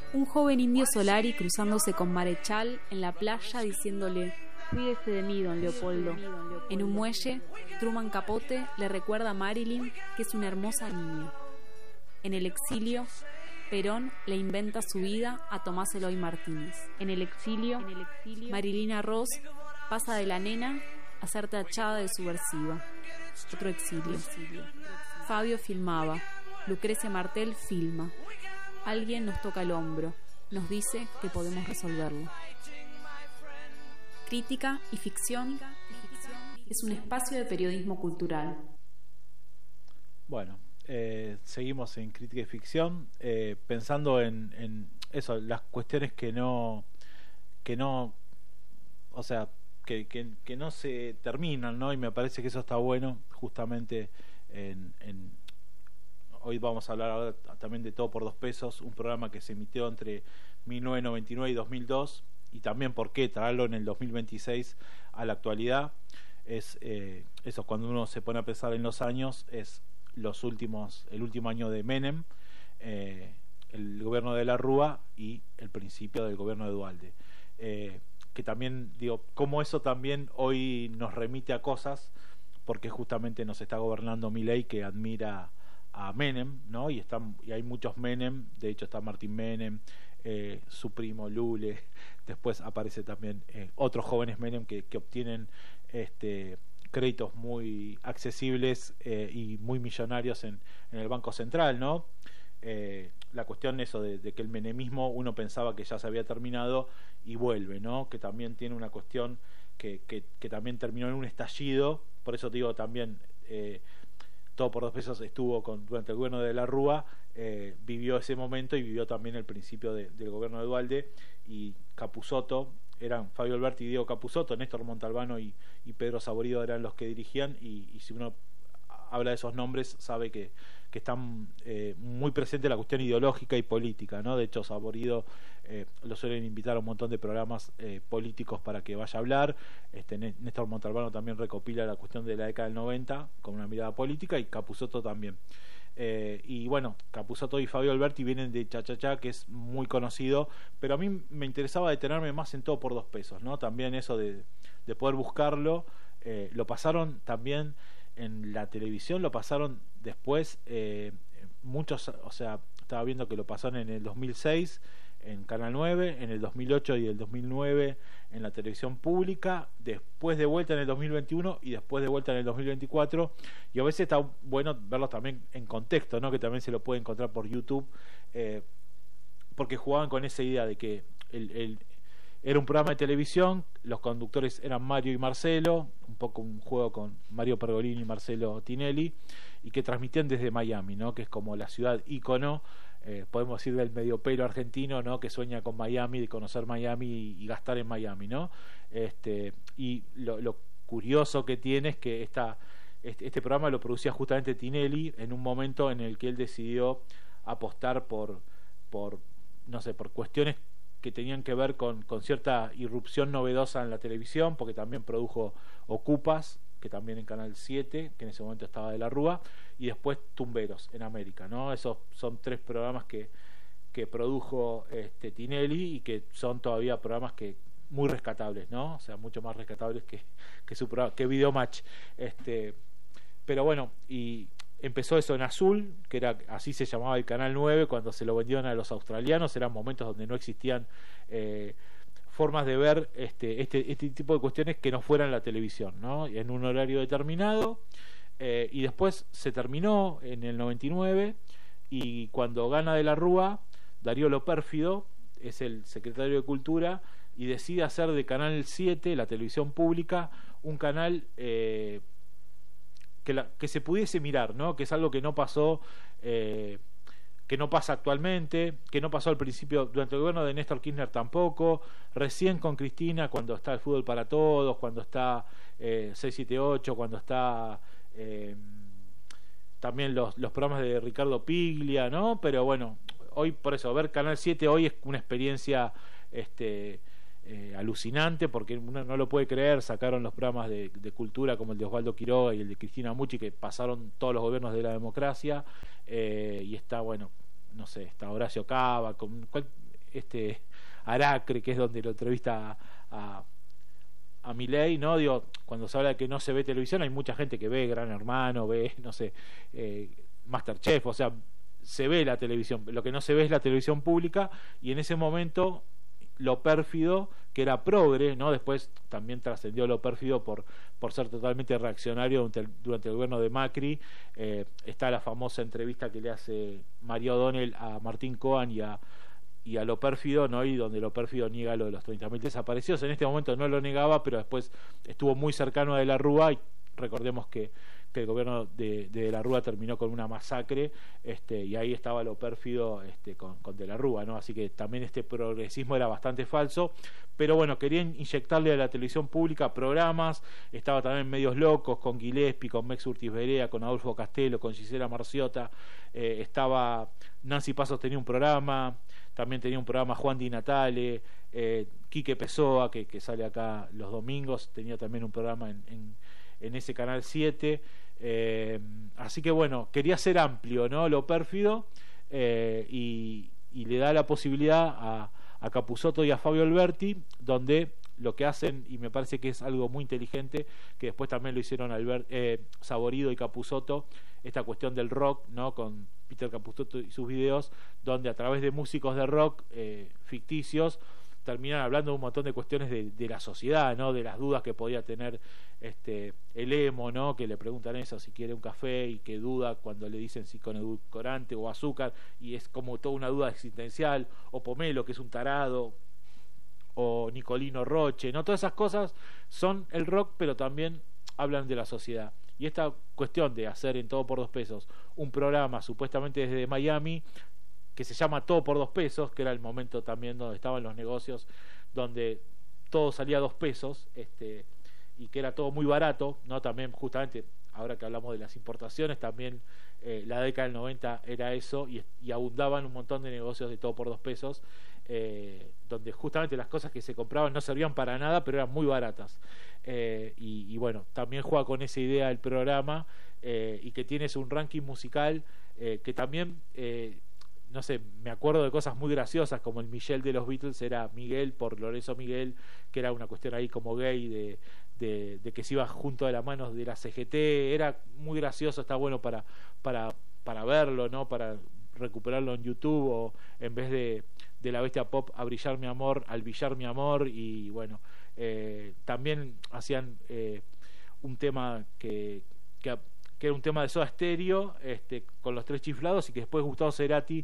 Un joven indio Solari cruzándose con Marechal en la playa diciéndole: «Cuídese de mí, don Leopoldo». En un muelle, Truman Capote le recuerda a Marilyn que es una hermosa niña. En el exilio, Perón le inventa su vida a Tomás Eloy Martínez. En el exilio, Marilina Ross pasa de la nena a ser tachada de subversiva. Otro exilio. Fabio filmaba. Lucrecia Martel filma. Alguien nos toca el hombro. Nos dice que podemos resolverlo. Crítica y ficción es un espacio de periodismo cultural. Bueno, seguimos en Crítica y Ficción, pensando en eso, las cuestiones que no, o sea, que no se terminan, ¿no? Y me parece que eso está bueno, justamente hoy vamos a hablar ahora también de Todo por Dos Pesos, un programa que se emitió entre 1999 y 2002, y también por qué traerlo en el 2026 a la actualidad. Es eso, cuando uno se pone a pensar en los años, es el último año de Menem, el gobierno de la Rúa y el principio del gobierno de Duhalde, que también digo, como eso también hoy nos remite a cosas, porque justamente nos está gobernando Milei, que admira a Menem, ¿no? Y hay muchos Menem, de hecho está Martín Menem, su primo Lule, después aparece también otros jóvenes Menem que obtienen créditos muy accesibles y muy millonarios en el Banco Central, ¿no? La cuestión eso de que el menemismo uno pensaba que ya se había terminado y vuelve, ¿no? Que también tiene una cuestión que también terminó en un estallido. Por eso digo también, Todo por Dos Pesos estuvo durante el gobierno de la Rúa, vivió ese momento y vivió también el principio del gobierno de Duhalde. Y Capusotto, eran Fabio Alberti y Diego Capusotto, Néstor Montalbano y Pedro Saborido eran los que dirigían, y si uno habla de esos nombres sabe que están muy presente la cuestión ideológica y política, ¿no? De hecho, Saborido lo suelen invitar a un montón de programas políticos para que vaya a hablar. Néstor Montalbano también recopila la cuestión de la década del 90 con una mirada política, y Capusotto también. Y bueno, Capusotto y Fabio Alberti vienen de Cha Cha Cha, que es muy conocido, pero a mí me interesaba detenerme más en Todo por Dos Pesos, ¿no? También eso de poder buscarlo. Lo pasaron también en la televisión, lo pasaron después muchos, o sea, estaba viendo que lo pasaron en el 2006 en Canal 9, en el 2008 y el 2009 en la televisión pública, después de vuelta en el 2021 y después de vuelta en el 2024, y a veces está bueno verlos también en contexto, ¿no? Que también se lo puede encontrar por YouTube, porque jugaban con esa idea de que era un programa de televisión, los conductores eran Mario y Marcelo, un poco un juego con Mario Pergolini y Marcelo Tinelli, y que transmitían desde Miami, ¿no? Que es como la ciudad ícono, podemos decir, del mediopelo argentino, ¿no? Que sueña con Miami, de conocer Miami y gastar en Miami, ¿no? Y lo curioso que tiene es que este programa lo producía justamente Tinelli en un momento en el que él decidió apostar por no sé, por cuestiones que tenían que ver con cierta irrupción novedosa en la televisión, porque también produjo Ocupas, que también en Canal 7, que en ese momento estaba de la Rúa, y después Tumberos en América, ¿no? Esos son tres programas que produjo Tinelli, y que son todavía programas que muy rescatables, ¿no? O sea, mucho más rescatables que su programa, que Videomatch. Pero bueno, y empezó eso en azul, que era así se llamaba el Canal 9 cuando se lo vendieron a los australianos. Eran momentos donde no existían formas de ver este tipo de cuestiones que no fueran la televisión, ¿no? En un horario determinado, y después se terminó en el 99, y cuando gana de la Rúa, Darío Lo Pérfido es el secretario de Cultura y decide hacer de Canal 7, la televisión pública, un canal que se pudiese mirar, ¿no? Que es algo que no pasó, que no pasa actualmente, que no pasó al principio durante el gobierno de Néstor Kirchner tampoco, recién con Cristina, cuando está el Fútbol para Todos, cuando está 678, cuando está también los programas de Ricardo Piglia, ¿no? Pero bueno, hoy por eso, ver Canal 7 hoy es una experiencia alucinante, porque uno no lo puede creer. Sacaron los programas de cultura como el de Osvaldo Quiroga y el de Cristina Mucci, que pasaron todos los gobiernos de la democracia, y está, bueno, no sé, está Horacio Cava, Aracre, que es donde lo entrevista a Milei, ¿no? Digo, cuando se habla de que no se ve televisión, hay mucha gente que ve Gran Hermano, ve, no sé, MasterChef, o sea, se ve la televisión, lo que no se ve es la televisión pública, y en ese momento Lo Pérfido, que era progre, ¿no? Después también trascendió Lo Pérfido por ser totalmente reaccionario durante el gobierno de Macri. Está la famosa entrevista que le hace María O'Donnell a Martín Cohen y a Lo Pérfido, ¿no? Y donde Lo Pérfido niega lo de los 30.000 desaparecidos. En este momento no lo negaba, pero después estuvo muy cercano a De la Rúa, y recordemos que el gobierno de la Rúa terminó con una masacre, y ahí estaba Lo Pérfido con De la Rúa, ¿no? Así que también este progresismo era bastante falso, pero bueno, querían inyectarle a la televisión pública programas. Estaba también Medios Locos con Gillespie, con Mex Urtiz Berea, con Adolfo Castelo, con Gisela Marciota, estaba Nancy Pasos, tenía un programa, también tenía un programa Juan Di Natale, Quique Pessoa, que sale acá los domingos, tenía también un programa en ese Canal 7. Así que bueno, quería ser amplio, ¿no? Lo Pérfido, y le da la posibilidad a Capusotto y a Fabio Alberti, donde lo que hacen, y me parece que es algo muy inteligente, que después también lo hicieron Saborido y Capusotto, esta cuestión del rock, ¿no? Con Peter Capusotto y sus videos, donde a través de músicos de rock ficticios terminan hablando de un montón de cuestiones de la sociedad, ¿no? De las dudas que podía tener el emo, ¿no? Que le preguntan eso, si quiere un café, y que duda cuando le dicen si con edulcorante o azúcar, y es como toda una duda existencial. O Pomelo, que es un tarado, o Nicolino Roche, ¿no? Todas esas cosas son el rock, pero también hablan de la sociedad. Y esta cuestión de hacer en Todo por 2 pesos un programa supuestamente desde Miami, que se llama Todo por 2 pesos, que era el momento también donde estaban los negocios, donde todo salía a 2 pesos, y que era todo muy barato, ¿no? También, justamente, ahora que hablamos de las importaciones, también la década del 90 era eso, y abundaban un montón de negocios de Todo por 2 pesos, donde justamente las cosas que se compraban no servían para nada, pero eran muy baratas. Y bueno, también juega con esa idea el programa, y que tienes un ranking musical que también... no sé, me acuerdo de cosas muy graciosas, como el Michel de los Beatles era Miguel por Lorenzo Miguel, que era una cuestión ahí como gay de que se iba junto de la mano de la CGT. Era muy gracioso, está bueno para verlo, ¿no? Para recuperarlo en YouTube, o en vez de La Bestia Pop a Brillar mi amor, al Billar mi amor. Y bueno, también hacían un tema que era un tema de Soda Stereo, con Los Tres Chiflados, y que después Gustavo Cerati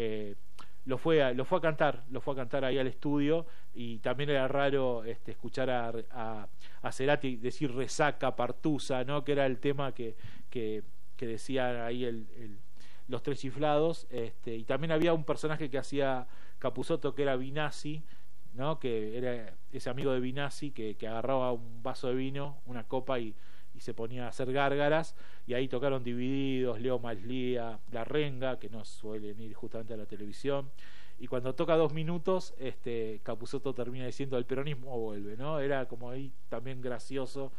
lo fue a cantar ahí al estudio. Y también era raro escuchar a Cerati decir resaca, partusa, ¿no? Que era el tema que decía ahí Los Tres Chiflados. Y también había un personaje que hacía Capusotto, que era Vinazzi, ¿no? Que era ese amigo de Vinazzi que agarraba un vaso de vino, una copa, y se ponía a hacer gárgaras. Y ahí tocaron Divididos, Leo Maslía, La Renga, que no suelen ir justamente a la televisión. Y cuando toca 2 minutos, Capusotto termina diciendo el peronismo vuelve, ¿no? Era como ahí también gracioso.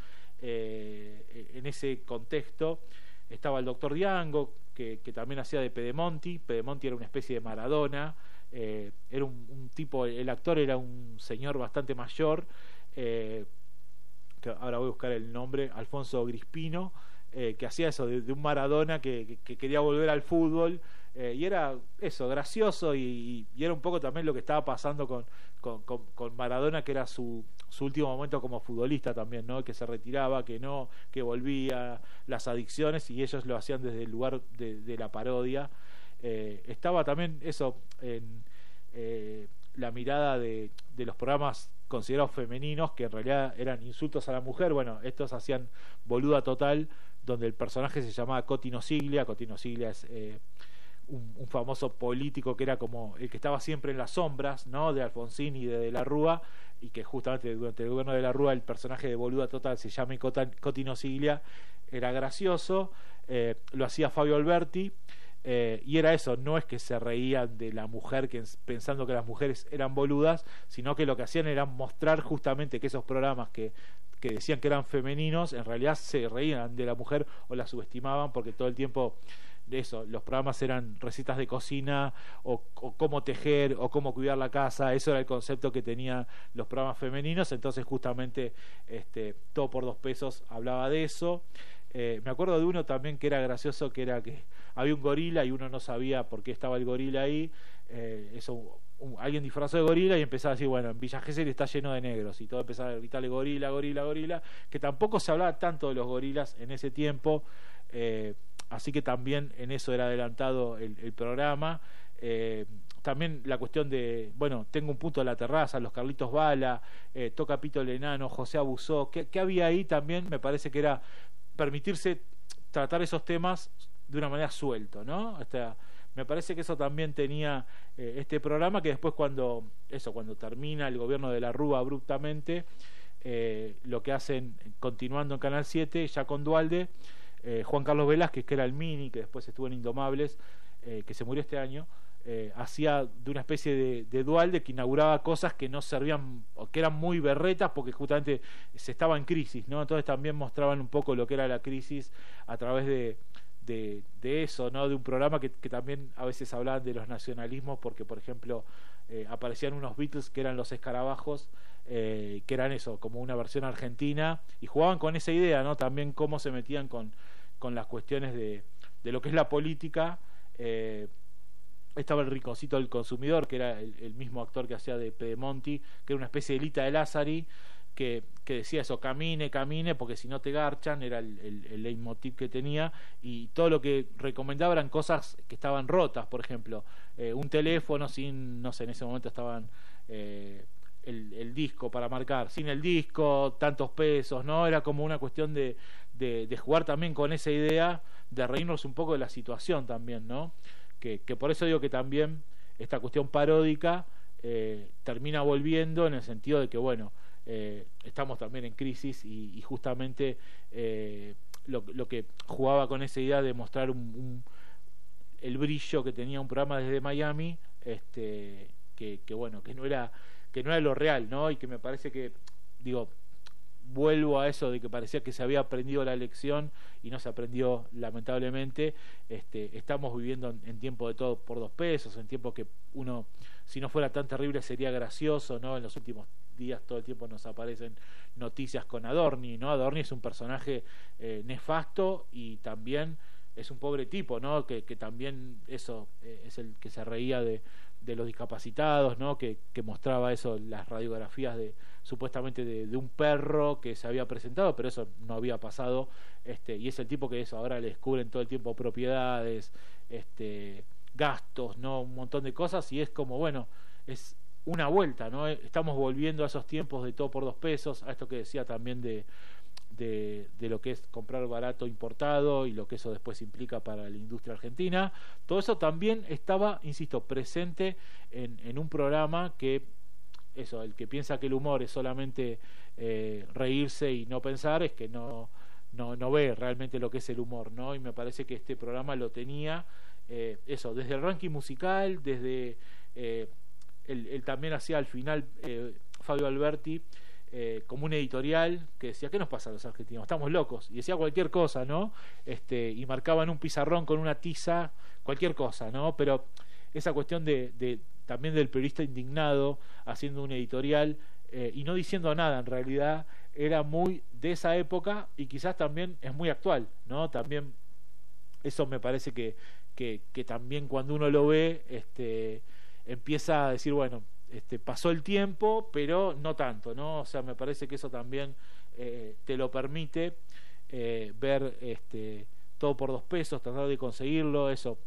En ese contexto estaba el Doctor Diango, que también hacía de Pedemonti. Pedemonti era una especie de Maradona. Era un tipo, el actor era un señor bastante mayor, que ahora voy a buscar el nombre, Alfonso Grispino, que hacía eso de un Maradona que quería volver al fútbol, y era eso, gracioso, y era un poco también lo que estaba pasando con Maradona, que era su último momento como futbolista también, ¿no? Que se retiraba, que volvía, las adicciones, y ellos lo hacían desde el lugar de la parodia. Estaba también eso en la mirada de los programas considerados femeninos, que en realidad eran insultos a la mujer. Bueno, estos hacían Boluda Total, donde el personaje se llamaba Cotino Siglia. Cotino Siglia es un famoso político que era como el que estaba siempre en las sombras, ¿no? De Alfonsín y de la Rúa, y que justamente durante el gobierno de la Rúa el personaje de Boluda Total se llama Cotino Siglia. Era gracioso, lo hacía Fabio Alberti. Y era eso, no es que se reían de la mujer pensando que las mujeres eran boludas, sino que lo que hacían era mostrar justamente que esos programas que decían que eran femeninos, en realidad se reían de la mujer o la subestimaban, porque todo el tiempo eso, los programas eran recetas de cocina o cómo tejer o cómo cuidar la casa. Eso era el concepto que tenían los programas femeninos. Entonces justamente Todo por 2 pesos hablaba de eso. Me acuerdo de uno también que era gracioso, que era que había un gorila y uno no sabía por qué estaba el gorila ahí. Alguien disfrazó de gorila y empezaba a decir, bueno, en Villa Gesell está lleno de negros, y todo empezaba a gritarle gorila, gorila, gorila, que tampoco se hablaba tanto de los gorilas en ese tiempo. Así que también en eso era adelantado el programa. También la cuestión de, bueno, Tengo un punto de la terraza, los Carlitos Bala, Toca Pito el Enano, José Abusó, que había ahí también. Me parece que era permitirse tratar esos temas de una manera suelta, ¿no? Me parece que eso también tenía este programa, que después cuando termina el gobierno de la Rúa abruptamente, lo que hacen, continuando en Canal 7, ya con Dualde, Juan Carlos Velázquez, que era el Mini, que después estuvo en Indomables, que se murió este año, hacía de una especie de Dualde que inauguraba cosas que no servían, o que eran muy berretas, porque justamente se estaba en crisis, ¿no? Entonces también mostraban un poco lo que era la crisis a través de eso, ¿no? De un programa que también a veces hablaban de los nacionalismos, porque por ejemplo aparecían unos Beatles que eran los Escarabajos, que eran eso, como una versión argentina, y jugaban con esa idea, ¿no? También cómo se metían con las cuestiones de lo que es la política. Estaba el Rinconcito del Consumidor, que era el mismo actor que hacía de Pedemonti, que era una especie de Lita de Lázari, que decía eso, camine, porque si no te garchan, era el leitmotiv que tenía. Y todo lo que recomendaba eran cosas que estaban rotas, por ejemplo, un teléfono sin, no sé, en ese momento estaban el disco para marcar, sin el disco, tantos pesos, ¿no? Era como una cuestión de jugar también con esa idea, de reírnos un poco de la situación también, ¿no? Que por eso digo que también esta cuestión paródica termina volviendo, en el sentido de que, bueno, estamos también en crisis, y justamente lo que jugaba con esa idea de mostrar el brillo que tenía un programa desde Miami, que bueno, que no era lo real, ¿no? Y que me parece que, digo, vuelvo a eso de que parecía que se había aprendido la lección y no se aprendió, lamentablemente. Estamos viviendo en tiempo de Todo por 2 pesos, en tiempo que uno, si no fuera tan terrible, sería gracioso, ¿no? En los últimos días todo el tiempo nos aparecen noticias con Adorni, ¿no? Adorni es un personaje nefasto, y también es un pobre tipo, ¿no? Que también eso es el que se reía de los discapacitados, ¿no? Que mostraba eso, las radiografías supuestamente de un perro que se había presentado, pero eso no había pasado, y es el tipo que eso ahora le descubren todo el tiempo propiedades, gastos, ¿no? Un montón de cosas, y es como, bueno, es una vuelta, ¿no? Estamos volviendo a esos tiempos de Todo por 2 pesos, a esto que decía también de lo que es comprar barato importado, y lo que eso después implica para la industria argentina. Todo eso también estaba, insisto, presente en un programa que, eso, el que piensa que el humor es solamente reírse y no pensar, es que no ve realmente lo que es el humor, ¿no? Y me parece que este programa lo tenía, eso, desde el ranking musical, desde él también hacía al final, Fabio Alberti, como un editorial que decía, ¿qué nos pasa a los argentinos? Estamos locos, y decía cualquier cosa, ¿no? Y marcaba en un pizarrón con una tiza cualquier cosa, ¿no? Pero esa cuestión de también del periodista indignado haciendo un editorial, y no diciendo nada, en realidad era muy de esa época, y quizás también es muy actual, ¿no? También eso me parece que también cuando uno lo ve, empieza a decir, bueno, pasó el tiempo, pero no tanto, ¿no? O sea, me parece que eso también te lo permite, ver Todo por 2 pesos, tratar de conseguirlo, eso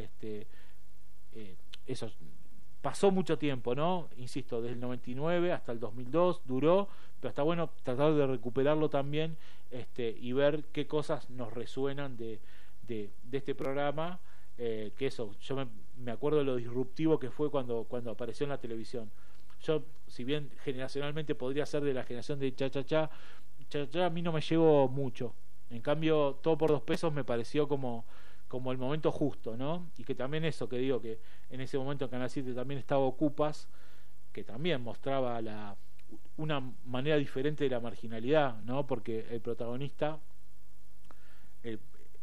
pasó mucho tiempo, ¿no? Insisto, desde el 99 hasta el 2002 duró, pero está bueno tratar de recuperarlo también, y ver qué cosas nos resuenan de este programa, que eso, yo me acuerdo de lo disruptivo que fue cuando apareció en la televisión. Yo, si bien generacionalmente podría ser de la generación de Cha Cha Cha, a mí no me llegó mucho. En cambio, Todo por 2 pesos me pareció como el momento justo, ¿no? Y que también eso, que digo, que en ese momento en Canal 7 también estaba Ocupas, que también mostraba una manera diferente de la marginalidad, ¿no? Porque el protagonista, que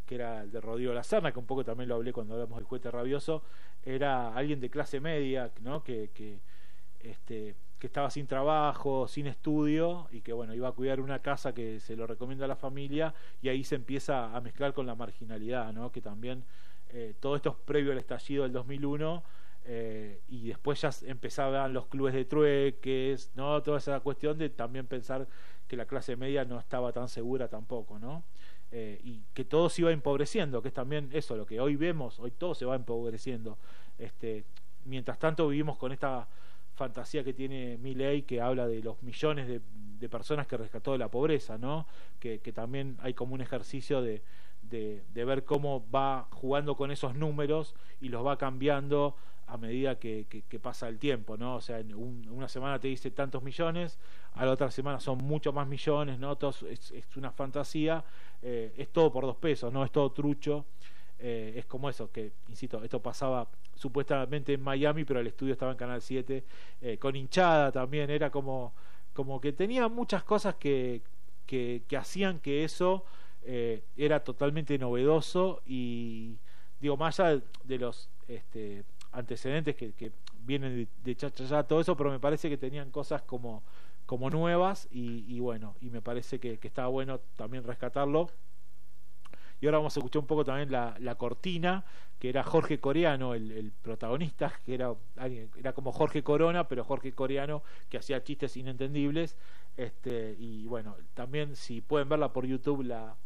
que era el de Rodrigo Lacerna, que un poco también lo hablé cuando hablamos del Juguete Rabioso, era alguien de clase media, ¿no? que estaba sin trabajo, sin estudio, y que bueno, iba a cuidar una casa que se lo recomienda a la familia, y ahí se empieza a mezclar con la marginalidad, ¿no? Que también todo esto es previo al estallido del 2001, y después ya empezaban los clubes de trueques, ¿no? Toda esa cuestión de también pensar que la clase media no estaba tan segura tampoco, ¿no? Y que todo se iba empobreciendo, que es también eso, lo que hoy vemos, hoy todo se va empobreciendo. Mientras tanto vivimos con esta fantasía que tiene Milei, que habla de los millones de personas que rescató de la pobreza, ¿no? Que también hay como un ejercicio de ver cómo va jugando con esos números y los va cambiando a medida que pasa el tiempo, ¿no? O sea, una semana te dice tantos millones, a la otra semana son muchos más millones, ¿no? Todo es una fantasía, es todo por 2 pesos, ¿no? Es todo trucho. Es como eso, que insisto, esto pasaba supuestamente en Miami, pero el estudio estaba en Canal 7, con hinchada también, era como que tenía muchas cosas que hacían que eso era totalmente novedoso. Y digo, más allá de los antecedentes que vienen de Cha-Cha-Ya, todo eso, pero me parece que tenían cosas como nuevas, y bueno, y me parece que estaba bueno también rescatarlo. Y ahora vamos a escuchar un poco también la cortina, que era Jorge Coreano, el protagonista, que era como Jorge Corona, pero Jorge Coreano, que hacía chistes inentendibles. Y bueno, también si pueden verla por YouTube,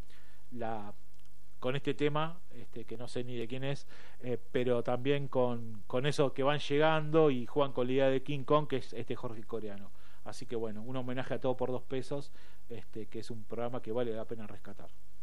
con este tema, que no sé ni de quién es, pero también con eso que van llegando y juegan con la idea de King Kong, que es Jorge Coreano. Así que bueno, un homenaje a Todo por 2 pesos, que es un programa que vale la pena rescatar.